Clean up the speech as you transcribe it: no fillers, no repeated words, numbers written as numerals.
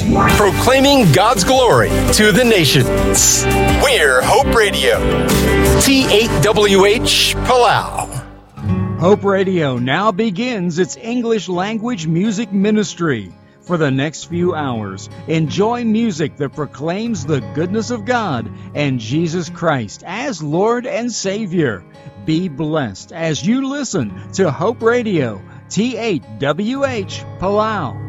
proclaiming God's glory to the nations. We're Hope Radio, T8WH Palau. Hope Radio now begins its English language music ministry. For the next few hours, enjoy music that proclaims the goodness of God and Jesus Christ as Lord and Savior. Be blessed as you listen to Hope Radio, T8WH Palau.